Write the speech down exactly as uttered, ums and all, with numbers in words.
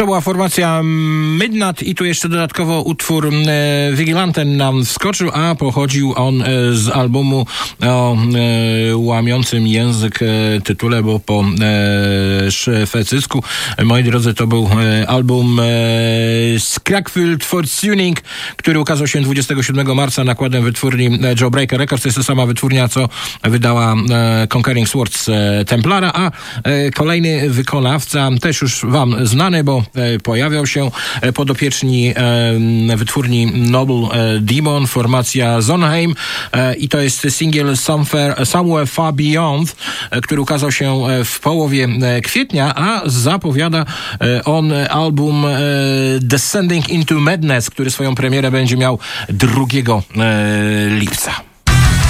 To była formacja Midnight i tu jeszcze dodatkowo utwór e, Vigilanten nam wskoczył, a pochodził on e, z albumu o e, łamiącym język e, tytule, bo po e, szwedzysku. Moi drodzy, to był e, album e, Skräckfylld Förtuning, który ukazał się dwudziestego siódmego marca nakładem wytwórni e, Jawbreaker Records. To jest ta sama wytwórnia, co wydała e, Conquering Swords e, Templara, a e, kolejny wykonawca, też już wam znany, bo e, pojawiał się e, podopieczni e, wytwórni Noble e, Demon, formacja Zonheim e, i to jest singiel Somewhere, Somewhere Far Beyond, e, który ukazał się e, w połowie e, kwietnia, a zapowiada e, on album e, Descending into Madness, który swoją premierę będzie miał drugiego lipca.